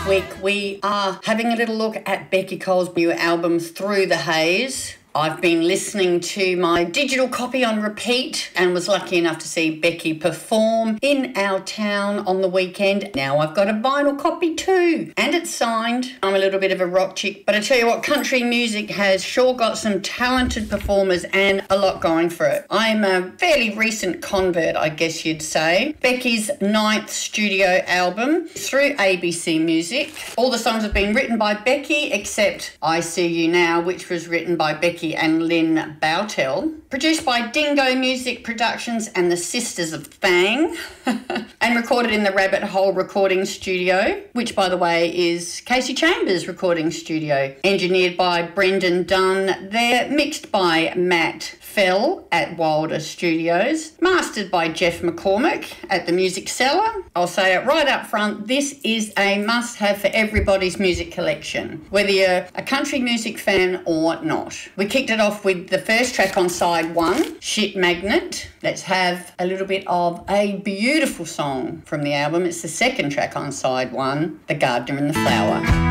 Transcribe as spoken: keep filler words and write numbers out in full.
This week we are having a little look at Becky Cole's new album, Through the Haze. I've been listening to my digital copy on repeat and was lucky enough to see Becky perform in our town on the weekend. Now I've got a vinyl copy too, and it's signed. I'm a little bit of a rock chick, but I tell you what, country music has sure got some talented performers and a lot going for it. I'm a fairly recent convert, I guess you'd say. Becky's ninth studio album through A B C Music. All the songs have been written by Becky except I See You Now, which was written by Becky and Lynn Bowtell, produced by Dingo Music Productions and the Sisters of Fang, and recorded in the Rabbit Hole Recording Studio, which, by the way, is Casey Chambers' recording studio, engineered by Brendan Dunn there, mixed by Matt Fell at Wilder Studios, mastered by Jeff McCormick at the Music Cellar. I'll say it right up front, this is a must-have for everybody's music collection, whether you're a country music fan or not. We kicked it off with the first track on side one, Shit Magnet. Let's have a little bit of a beautiful song from the album. It's the second track on side one, The Gardener and the Flower.